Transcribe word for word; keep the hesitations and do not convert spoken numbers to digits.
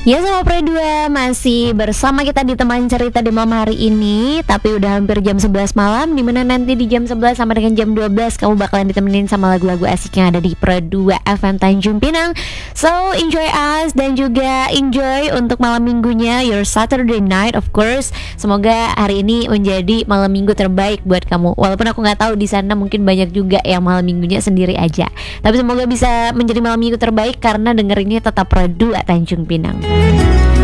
Ya sama Pro dua masih bersama kita di teman cerita di malam hari ini. Tapi udah hampir jam sebelas malam, dimana nanti di jam sebelas sampai dengan jam dua belas kamu bakalan ditemenin sama lagu-lagu asik yang ada di Pro dua F M Tanjung Pinang. So enjoy us dan juga enjoy untuk malam minggunya, your Saturday night of course. Semoga hari ini menjadi malam minggu terbaik buat kamu. Walaupun aku gak tahu di sana mungkin banyak juga yang malam minggunya sendiri aja. Tapi semoga bisa menjadi malam minggu terbaik karena dengerinnya tetap Pro dua Tanjung Pinang.